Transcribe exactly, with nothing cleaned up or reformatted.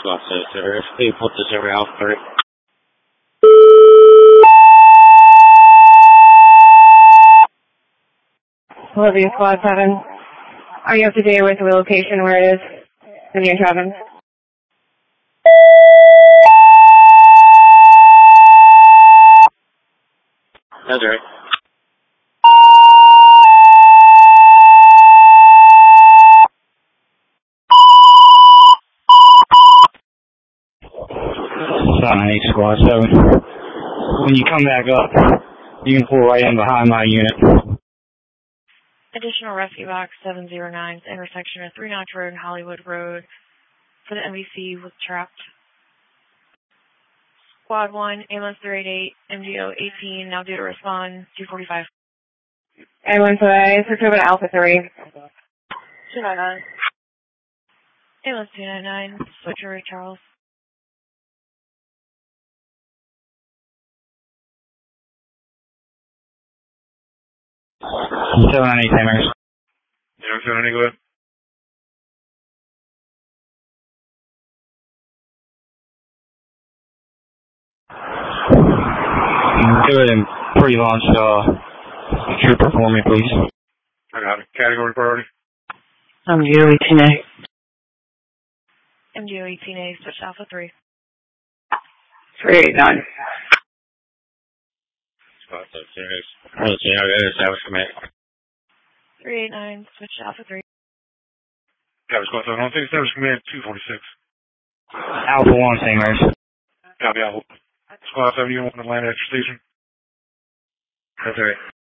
Squad seven zero. Please put the zero out for it. Olivia Squad seven. Are you up to date with the location where it is in your cabin? That's right. Seven eight Squad seven. When you come back up, you can pull right in behind my unit. Additional rescue box seven zero nine, intersection of Three Notch Road and Hollywood Road for the M V C was trapped. Squad one, ambulance three eight eight, M G O eighteen, now due to respond, two forty-five. Ambulance away, switch over to Alpha three. two ninety-nine. Ambulance two ninety-nine, switch over to Charles. seven nine eight, Tamers. Yeah, seven nine eight, go ahead. Go ahead and pre-launch uh, Trooper for me, please. I got it. Category priority. M G O eighteen A. M G O eighteen A, switch to Alpha three. three eight nine. Squad seven zero. Let's see how it is. That was commit. three eight nine, switch to Alpha three. Copy, Squad seven. On six, Service Command two forty-six. Alpha one, Tamers. Copy, Alpha. Squad seven, you want to land at your station? That's right.